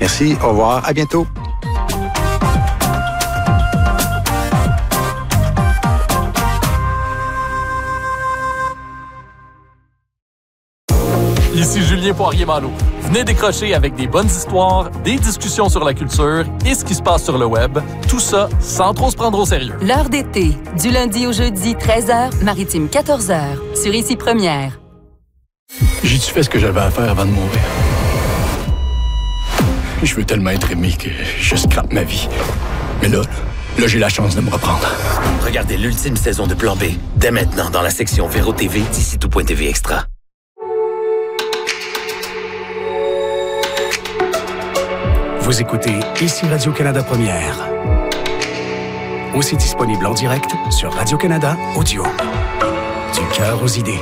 Merci, au revoir, à bientôt. Ici Julien Poirier-Malo. Venez décrocher avec des bonnes histoires, des discussions sur la culture et ce qui se passe sur le web. Tout ça sans trop se prendre au sérieux. L'heure d'été, du lundi au jeudi, 13h, maritime 14h, sur Ici Première. J'ai-tu fait ce que j'avais à faire avant de mourir? Je veux tellement être aimé que je scrape ma vie. Mais là, j'ai la chance de me reprendre. Regardez l'ultime saison de Plan B, dès maintenant dans la section Véro TV d'ici tout.tv Extra. Vous écoutez Ici Radio-Canada Première. Aussi disponible en direct sur Radio-Canada Audio. Du cœur aux idées.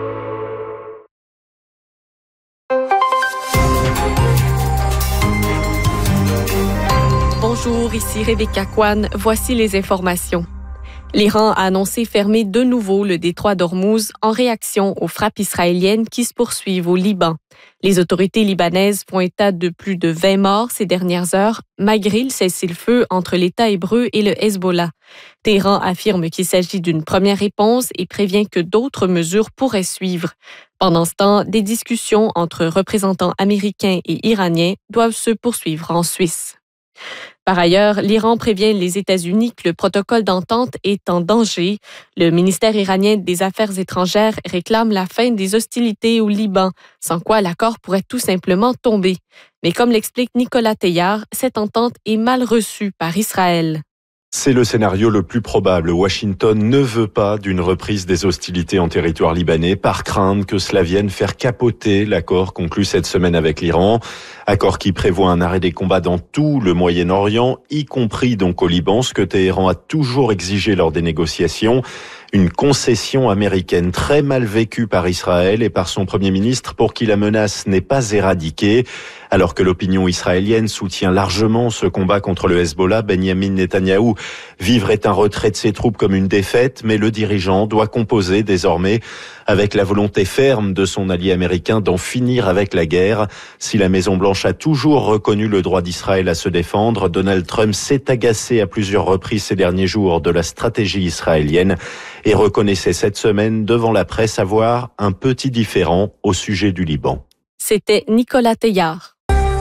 Bonjour, ici Rebecca Kwan. Voici les informations. L'Iran a annoncé fermer de nouveau le détroit d'Ormuz en réaction aux frappes israéliennes qui se poursuivent au Liban. Les autorités libanaises font état de plus de 20 morts ces dernières heures, malgré le cessez-le-feu entre l'État hébreu et le Hezbollah. Téhéran affirme qu'il s'agit d'une première réponse et prévient que d'autres mesures pourraient suivre. Pendant ce temps, des discussions entre représentants américains et iraniens doivent se poursuivre en Suisse. Par ailleurs, l'Iran prévient les États-Unis que le protocole d'entente est en danger. Le ministère iranien des Affaires étrangères réclame la fin des hostilités au Liban, sans quoi l'accord pourrait tout simplement tomber. Mais comme l'explique Nicolas Teillard, cette entente est mal reçue par Israël. C'est le scénario le plus probable. Washington ne veut pas d'une reprise des hostilités en territoire libanais par crainte que cela vienne faire capoter l'accord conclu cette semaine avec l'Iran. Accord qui prévoit un arrêt des combats dans tout le Moyen-Orient, y compris donc au Liban, ce que Téhéran a toujours exigé lors des négociations. Une concession américaine très mal vécue par Israël et par son Premier ministre pour qui la menace n'est pas éradiquée. Alors que l'opinion israélienne soutient largement ce combat contre le Hezbollah, Benyamin Netanyahou vivrait un retrait de ses troupes comme une défaite, mais le dirigeant doit composer désormais avec la volonté ferme de son allié américain d'en finir avec la guerre. Si la Maison-Blanche a toujours reconnu le droit d'Israël à se défendre, Donald Trump s'est agacé à plusieurs reprises ces derniers jours de la stratégie israélienne et reconnaissait cette semaine devant la presse avoir un petit différend au sujet du Liban. C'était Nicolas Teillard.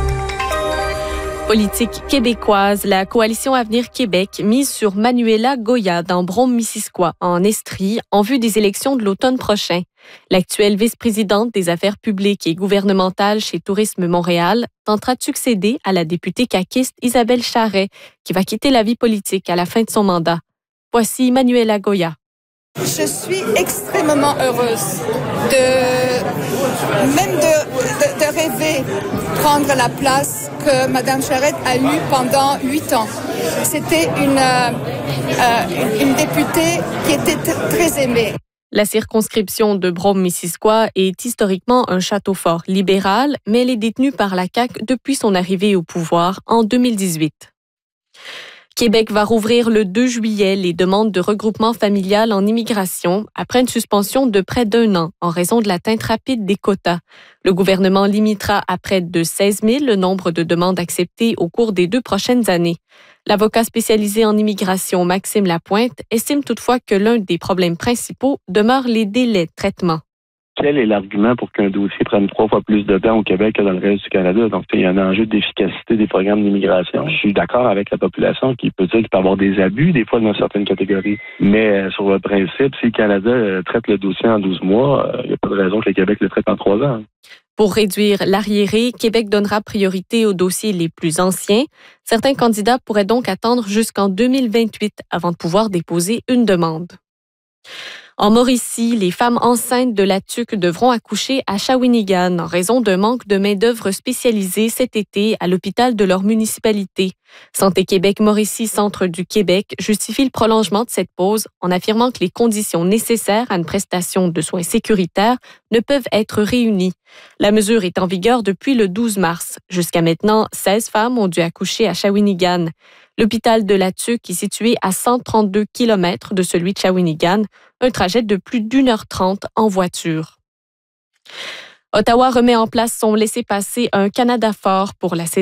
Politique québécoise, la coalition Avenir Québec mise sur Manuela Goya dans Brome-Missisquoi, en Estrie, en vue des élections de l'automne prochain. L'actuelle vice-présidente des affaires publiques et gouvernementales chez Tourisme Montréal tentera de succéder à la députée caquiste Isabelle Charret, qui va quitter la vie politique à la fin de son mandat. Voici Manuela Goya. Je suis extrêmement heureuse de rêver prendre la place que Mme Charette a eue pendant 8 ans. C'était une députée qui était très aimée. La circonscription de Brome-Missisquoi est historiquement un château fort libéral, mais elle est détenue par la CAQ depuis son arrivée au pouvoir en 2018. Québec va rouvrir le 2 juillet les demandes de regroupement familial en immigration après une suspension de près d'1 an en raison de l'atteinte rapide des quotas. Le gouvernement limitera à près de 16 000 le nombre de demandes acceptées au cours des 2 prochaines années. L'avocat spécialisé en immigration Maxime Lapointe estime toutefois que l'un des problèmes principaux demeure les délais de traitement. Quel est l'argument pour qu'un dossier prenne 3 fois plus de temps au Québec que dans le reste du Canada? Donc, il y a un enjeu d'efficacité des programmes d'immigration. Je suis d'accord avec la population qui peut dire qu'il peut y avoir des abus, des fois, dans certaines catégories. Mais sur le principe, si le Canada traite le dossier en 12 mois, il n'y a pas de raison que le Québec le traite en 3 ans. Pour réduire l'arriéré, Québec donnera priorité aux dossiers les plus anciens. Certains candidats pourraient donc attendre jusqu'en 2028 avant de pouvoir déposer une demande. En Mauricie, les femmes enceintes de la TUQ devront accoucher à Shawinigan en raison d'un manque de main-d'œuvre spécialisée cet été à l'hôpital de leur municipalité. Santé Québec Mauricie Centre du Québec justifie le prolongement de cette pause en affirmant que les conditions nécessaires à une prestation de soins sécuritaires ne peuvent être réunies. La mesure est en vigueur depuis le 12 mars. Jusqu'à maintenant, 16 femmes ont dû accoucher à Shawinigan. L'hôpital de la TUQ est situé à 132 km de celui de Shawinigan, un trajet de plus d'1h30 en voiture. Ottawa remet en place son laissez-passer un Canada fort pour la saison